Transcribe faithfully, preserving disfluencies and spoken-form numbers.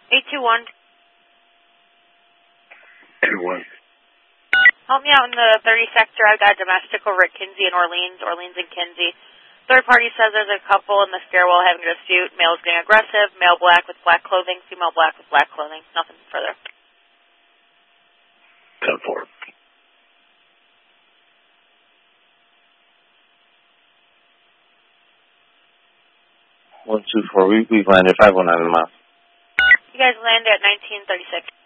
eight two one. two one. Help me out in the thirty sector. I've got domestic over at Kinsey and Orleans, Orleans and Kinsey. Third party says there's a couple in the stairwell having a dispute. Male's getting aggressive. Male black with black clothing. Female black with black clothing. Nothing further. ten four. one two four. We, we've landed five one nine in the mile. You guys land at nineteen thirty-six.